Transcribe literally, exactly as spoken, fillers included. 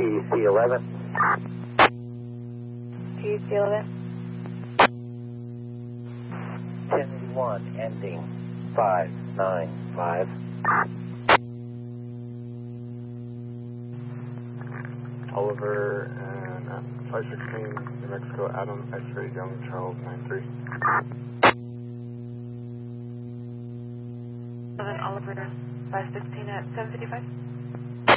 T C eleven. T C eleven. ten one ending five nine five. Oliver and uh, five sixteen, New Mexico, Adam, X-ray, Young, Charles, nine three. Oliver, five sixteen at seven fifty-five.